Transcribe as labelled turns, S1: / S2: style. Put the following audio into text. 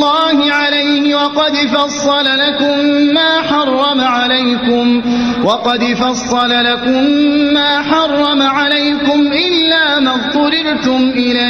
S1: الله عليه وقد فصل لكم ما حرم عليكم إلا ما اضطررتم إليه